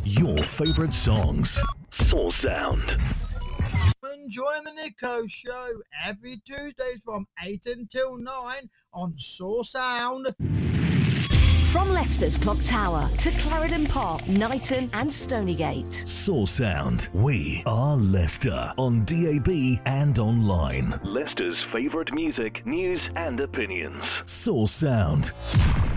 Your favourite songs. Source Sound. Enjoying the Nico Show every Tuesday from 8 until 9 on Source Sound. From Leicester's Clock Tower to Clarendon Park, Knighton and Stonygate. Source Sound. We are Leicester on DAB and online. Leicester's favourite music, news and opinions. Source Sound.